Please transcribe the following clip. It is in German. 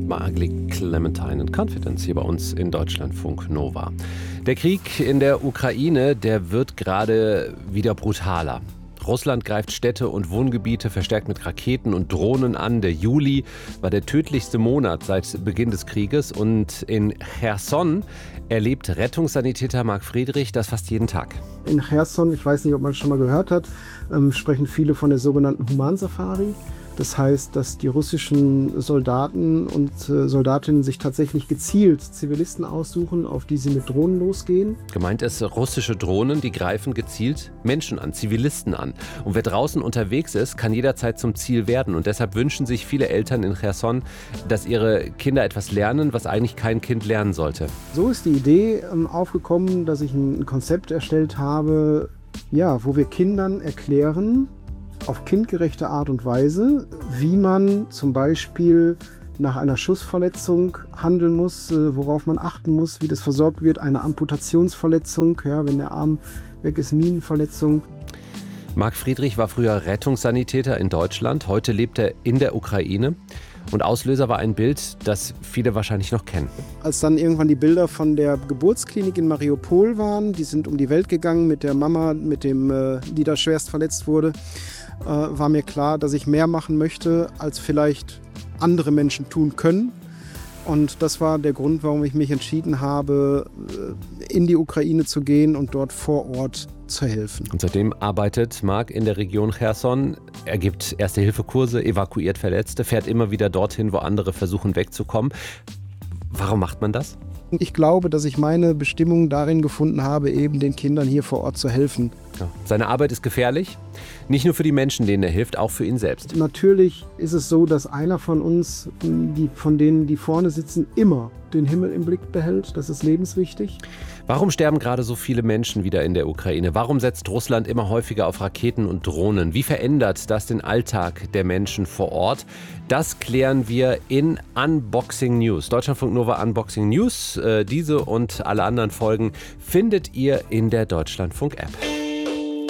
Margli Clementine and Confidence hier bei uns in Deutschlandfunk Nova. Der Krieg in der Ukraine, der wird gerade wieder brutaler. Russland greift Städte und Wohngebiete verstärkt mit Raketen und Drohnen an. Der Juli war der tödlichste Monat seit Beginn des Krieges. Und in Cherson erlebt Rettungssanitäter Marc Friedrich das fast jeden Tag. In Cherson, ich weiß nicht, ob man es schon mal gehört hat, sprechen viele von der sogenannten Humansafari. Das heißt, dass die russischen Soldaten und Soldatinnen sich tatsächlich gezielt Zivilisten aussuchen, auf die sie mit Drohnen losgehen. Gemeint ist, russische Drohnen, die greifen gezielt Menschen an, Zivilisten an. Und wer draußen unterwegs ist, kann jederzeit zum Ziel werden. Und deshalb wünschen sich viele Eltern in Cherson, dass ihre Kinder etwas lernen, was eigentlich kein Kind lernen sollte. So ist die Idee aufgekommen, dass ich ein Konzept erstellt habe, wo wir Kindern erklären, auf kindgerechte Art und Weise, wie man zum Beispiel nach einer Schussverletzung handeln muss, worauf man achten muss, wie das versorgt wird, eine Amputationsverletzung, wenn der Arm weg ist, Minenverletzung. Marc Friedrich war früher Rettungssanitäter in Deutschland, heute lebt er in der Ukraine. Und Auslöser war ein Bild, das viele wahrscheinlich noch kennen. Als dann irgendwann die Bilder von der Geburtsklinik in Mariupol waren, die sind um die Welt gegangen mit der Mama, die da schwerst verletzt wurde, war mir klar, dass ich mehr machen möchte, als vielleicht andere Menschen tun können. Und das war der Grund, warum ich mich entschieden habe, in die Ukraine zu gehen und dort vor Ort zu helfen. Und seitdem arbeitet Marc in der Region Cherson. Er gibt Erste-Hilfe-Kurse, evakuiert Verletzte, fährt immer wieder dorthin, wo andere versuchen wegzukommen. Warum macht man das? Ich glaube, dass ich meine Bestimmung darin gefunden habe, eben den Kindern hier vor Ort zu helfen. Ja. Seine Arbeit ist gefährlich, nicht nur für die Menschen, denen er hilft, auch für ihn selbst. Natürlich ist es so, dass einer von uns, von denen, die vorne sitzen, immer den Himmel im Blick behält. Das ist lebenswichtig. Warum sterben gerade so viele Menschen wieder in der Ukraine? Warum setzt Russland immer häufiger auf Raketen und Drohnen? Wie verändert das den Alltag der Menschen vor Ort? Das klären wir in Unboxing News. Deutschlandfunk Nova Unboxing News. Diese und alle anderen Folgen findet ihr in der Deutschlandfunk-App.